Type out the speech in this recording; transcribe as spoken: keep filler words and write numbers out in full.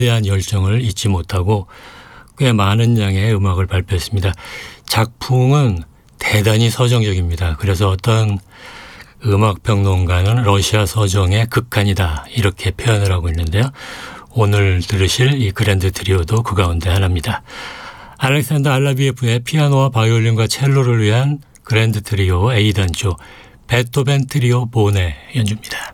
대한 열정을 잊지 못하고 꽤 많은 양의 음악을 발표했습니다. 작품은 대단히 서정적입니다. 그래서 어떤 음악평론가는 러시아 서정의 극한이다 이렇게 표현을 하고 있는데요. 오늘 들으실 이 그랜드 트리오도 그 가운데 하나입니다. 알렉산더 알라비예프의 피아노와 바이올린과 첼로를 위한 그랜드 트리오 A단조 베토벤 트리오 본의 연주입니다.